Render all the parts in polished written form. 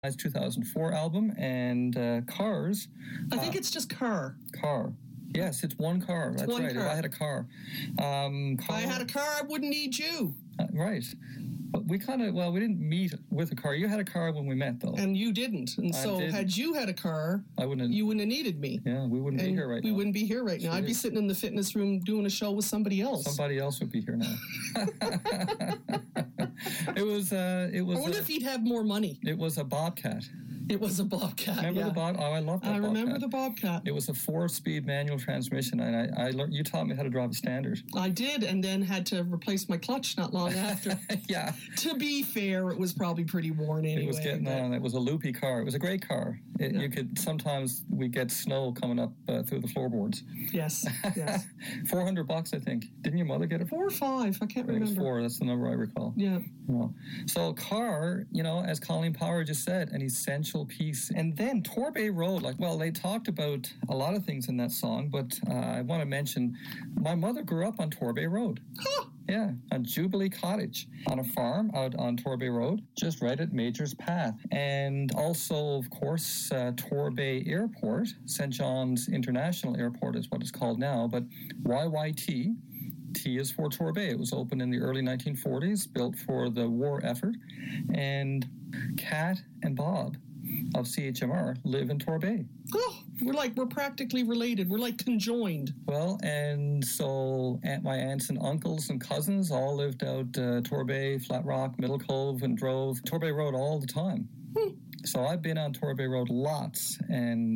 His 2004 album, and Cars. I think it's just Car. Car. Yes, it's one car. That's one right. car. If I had a car. If I had a car, I wouldn't need you. Right. But we didn't meet with a car. You had a car when we met, though. And you didn't. And so had you had a car, you wouldn't have needed me. Yeah, we wouldn't be here right now. We wouldn't be here right now. I'd be sitting in the fitness room doing a show with somebody else. Somebody else would be here now. It was. I wonder if he'd have more money. It was a Bobcat. It was a Bobcat. Remember the Bobcat? Oh, I love that Bobcat. I remember the Bobcat. It was a 4-speed manual transmission, and I learned. You taught me how to drive a standard. I did, and then had to replace my clutch not long after. Yeah. To be fair, it was probably pretty worn anyway. It was getting on. It was a loopy car. It was a great car. You could sometimes we get snow coming up through the floorboards. Yes. $400, I think. Didn't your mother get it? 4 or 5. I can't remember. It was 4. That's the number I recall. Yeah. So Car, as Colleen Power just said, an essential piece. And then Torbay Road, they talked about a lot of things in that song, but I want to mention my mother grew up on Torbay Road. Huh. Yeah, on Jubilee Cottage, on a farm out on Torbay Road, just right at Major's Path. And also, of course, Torbay Airport, St. John's International Airport is what it's called now, but YYT, T is for Torbay. It was opened in the early 1940s, built for the war effort. And Kat and Bob of CHMR live in Torbay. Oh, we're practically related. We're like conjoined. Well, and so my aunts and uncles and cousins all lived out Torbay, Flat Rock, Middle Cove, and drove Torbay Road all the time. So I've been on Torbay Road lots, and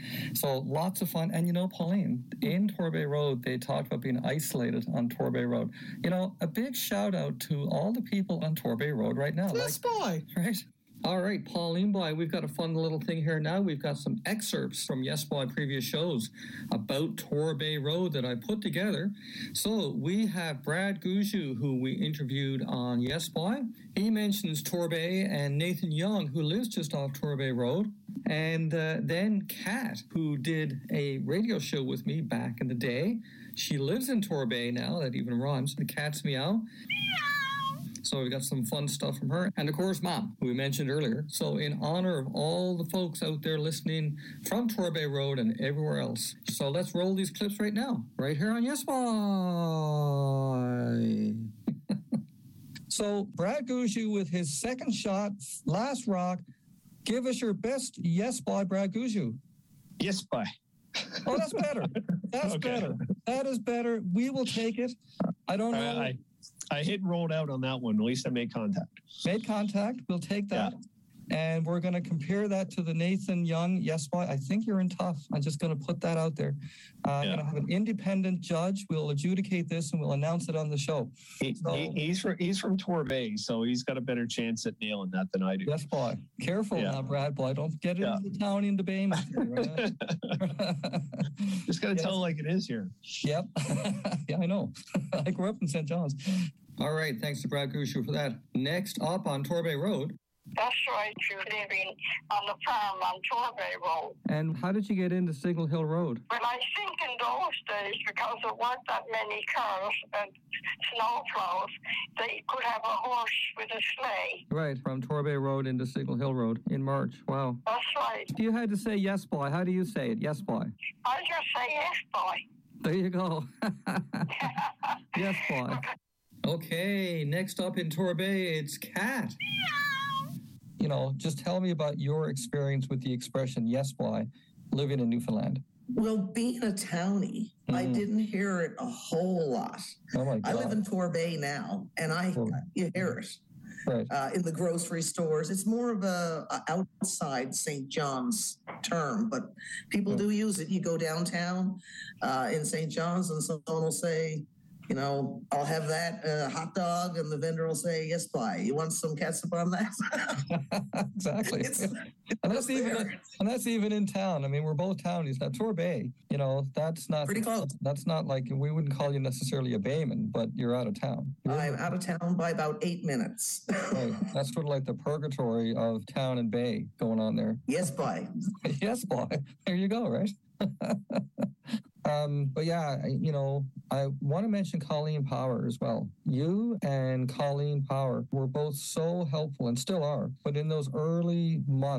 so lots of fun. And Pauline, in Torbay Road, they talked about being isolated on Torbay Road. A big shout out to all the people on Torbay Road right now. Yes, boy. Right? All right, Pauline Boy, we've got a fun little thing here now. We've got some excerpts from Yes Boy previous shows about Torbay Road that I put together. So we have Brad Gouju, who we interviewed on Yes Boy. He mentions Torbay, and Nathan Young, who lives just off Torbay Road. And then Kat, who did a radio show with me back in the day. She lives in Torbay now. That even rhymes. The cat's meow. So we got some fun stuff from her. And, of course, Mom, who we mentioned earlier. So in honor of all the folks out there listening from Torbay Road and everywhere else. So let's roll these clips right now, right here on Yes Boy. So Brad Gouju with his second shot, Last Rock. Give us your best Yes Boy, Brad Gouju. Yes Boy. Oh, that's better. That's better. That is better. We will take it. I don't know. I hit and rolled out on that one. At least I made contact. Made contact. We'll take that. Yeah. And we're going to compare that to the Nathan Young Yes Boy. I think you're in tough. I'm just going to put that out there. I'm going to have an independent judge. We'll adjudicate this and we'll announce it on the show. He's from Torbay, so he's got a better chance at nailing that than I do. Yes, boy. Careful now, Brad boy. Don't get into the town in debate. Just got to tell it like it is here. Yep. Yeah, I know. I grew up in St. John's. All right. Thanks to Brad Gouju for that. Next up on Torbay Road. That's right, you're living on the farm on Torbay Road. And how did you get into Signal Hill Road? Well, I think in those days, because there weren't that many cars and snowplows, they could have a horse with a sleigh. Right, from Torbay Road into Signal Hill Road in March. Wow. That's right. You had to say yes, boy. How do you say it? Yes, boy. I just say yes, boy. There you go. Yes, boy. Okay, next up in Torbay, it's Kat. Just tell me about your experience with the expression, yes, boy, living in Newfoundland. Well, being a townie, I didn't hear it a whole lot. Oh, my God. I live in Torbay now, and you hear it in the grocery stores. It's more of a outside St. John's term, but people do use it. You go downtown in St. John's, and someone will say, I'll have that hot dog, and the vendor will say, yes, boy, you want some ketchup on that? Exactly. And that's even in town. I mean, we're both townies. Now, Torbay, that's not... Pretty close. That's not like, we wouldn't call you necessarily a bayman, but you're out of town. I'm out of town by about 8 minutes. Right. That's sort of like the purgatory of town and bay going on there. Yes, boy. Yes, boy. There you go, right? But yeah, I want to mention Colleen Power as well. You and Colleen Power were both so helpful and still are, but in those early months,